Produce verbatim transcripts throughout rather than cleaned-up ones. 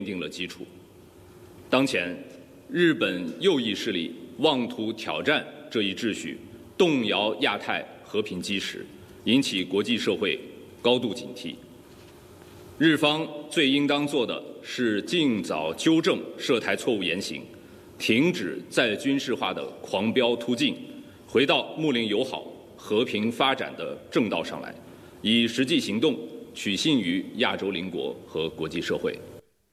定了基础。当前，日本右翼势力妄图挑战这一秩序，动摇亚太和平基石，引起国际社会高度警惕。日方最应当做的是尽早纠正涉台错误言行，停止再军事化的狂飙突进，回到睦邻友好、和平发展的正道上来，以实际行动取信于亚洲邻国和国际社会。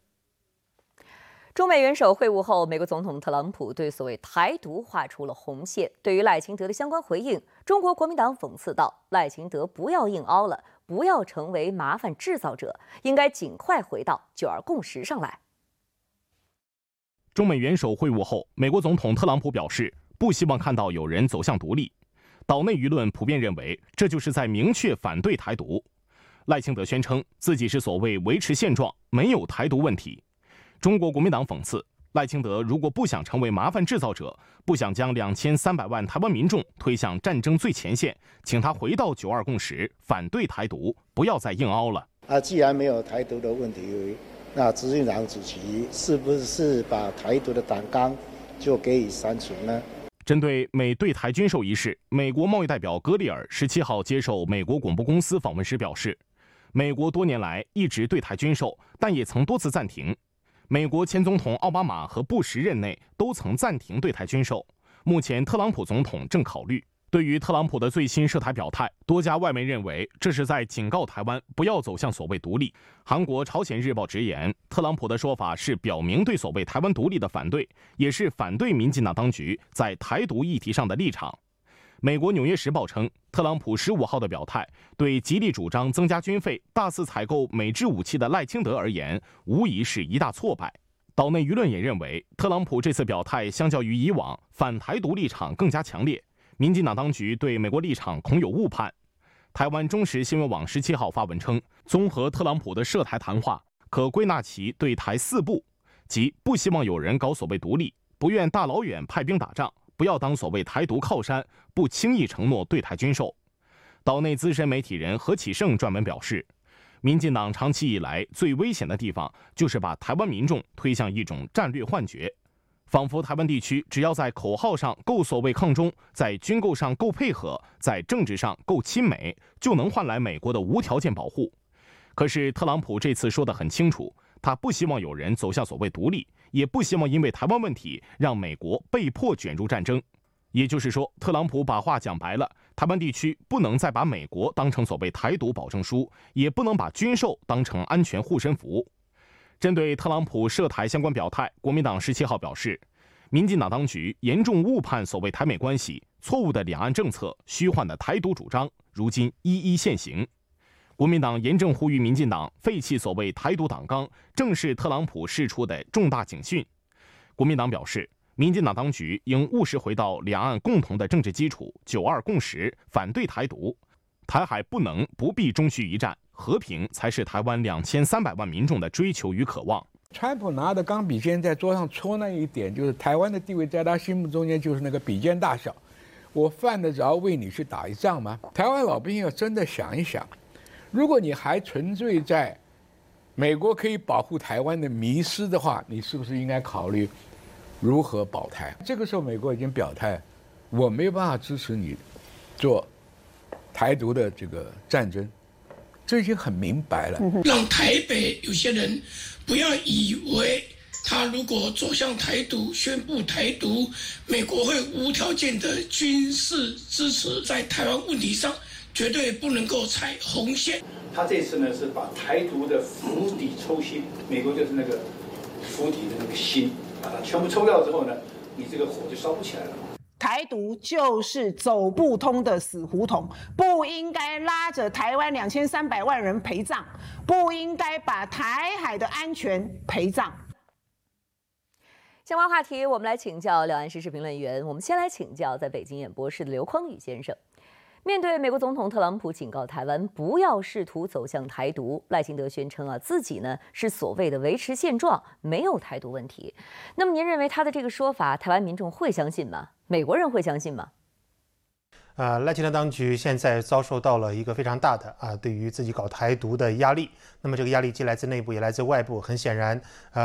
中美元首会晤后，美国总统特朗普对所谓台独画出了红线。对于赖清德的相关回应，中国国民党讽刺道：“赖清德不要硬凹了，不要成为麻烦制造者，应该尽快回到九二共识上来。” 中美元首会晤后，美国总统特朗普表示，不希望看到有人走向独立。岛内舆论普遍认为，这就是在明确反对台独。赖清德宣称自己是所谓维持现状，没有台独问题。中国国民党讽刺赖清德如果不想成为麻烦制造者，不想将两千三百万台湾民众推向战争最前线，请他回到九二共识，反对台独，不要再硬凹了。 啊，既然没有台独的问题，那执行长主席是不是把台独的党纲就给予删除呢？ 针对美对台军售一事，美国贸易代表格里尔十七号接受美国广播公司访问时表示，美国多年来一直对台军售，但也曾多次暂停。美国前总统奥巴马和布什任内都曾暂停对台军售，目前特朗普总统正考虑。对于特朗普的最新涉台表态，多家外媒认为这是在警告台湾不要走向所谓独立。韩国朝鲜日报直言，特朗普的说法是表明对所谓台湾独立的反对，也是反对民进党当局在台独议题上的立场。美国纽约时报称，特朗普十五号的表态对极力主张增加军费、大肆采购美制武器的赖清德而言，无疑是一大挫败。岛内舆论也认为，特朗普这次表态相较于以往反台独立场更加强烈，民进党当局对美国立场恐有误判。台湾中时新闻网十七号发文称，综合特朗普的涉台谈话，可归纳其对台四不，即不希望有人搞所谓独立，不愿大老远派兵打仗，不要当所谓台独靠山，不轻易承诺对台军售。岛内资深媒体人何启胜撰文表示，民进党长期以来最危险的地方就是把台湾民众推向一种战略幻觉，仿佛台湾地区只要在口号上够所谓抗中，在军购上够配合，在政治上够亲美，就能换来美国的无条件保护。可是特朗普这次说得很清楚，他不希望有人走向所谓独立，也不希望因为台湾问题让美国被迫卷入战争。也就是说，特朗普把话讲白了，台湾地区不能再把美国当成所谓台独保证书，也不能把军售当成安全护身符。针对特朗普涉台相关表态，国民党十七号表示，民进党当局严重误判所谓台美关系，错误的两岸政策，虚幻的台独主张，如今一一现形。国民党严正呼吁民进党废弃所谓台独党纲，正是特朗普释出的重大警讯。国民党表示，民进党当局应务实回到两岸共同的政治基础，九二共识，反对台独。台海不能不必终须一战，和平才是台湾两千三百万民众的追求与渴望。 川普拿着钢笔尖在桌上戳那一点，就是台湾的地位在他心目中间就是那个笔尖大小。我犯得着为你去打一仗吗？台湾老百姓要真的想一想，如果你还沉醉在美国可以保护台湾的迷思的话，你是不是应该考虑如何保台？这个时候，美国已经表态，我没有办法支持你做台独的这个战争，这已经很明白了。 让台北有些人不要以为他如果走向台独、宣布台独，美国会无条件的军事支持，在台湾问题上绝对不能够踩红线。 他这次呢是把台独的釜底抽薪，美国就是那个釜底的那个芯，把它全部抽掉之后呢，你这个火就烧不起来了。 台独就是走不通的死胡同，不应该拉着台湾两千三百万人陪葬，不应该把台海的安全陪葬。 相关话题，我们来请教两岸时事评论员。我们先来请教在北京演播室的刘匡宇先生。面对美国总统特朗普警告台湾不要试图走向台独，赖清德宣称啊自己呢是所谓的维持现状，没有台独问题。那么您认为他的这个说法，台湾民众会相信吗？美国人会相信吗？ 啊，赖清德当局现在遭受到了一个非常大的啊，对于自己搞台独的压力。那么这个压力既来自内部，也来自外部。很显然，啊、